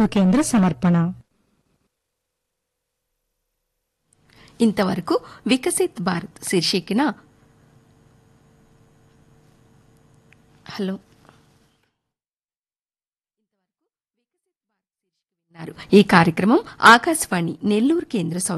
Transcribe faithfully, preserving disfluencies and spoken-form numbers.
నెల్లూరు కేంద్ర సమర్పణ. ఇంతవరకు వికసిత్ భారత్ శీర్షికన హలో ఈ కార్యక్రమం ఆకాశవాణి నెల్లూరు కేంద్ర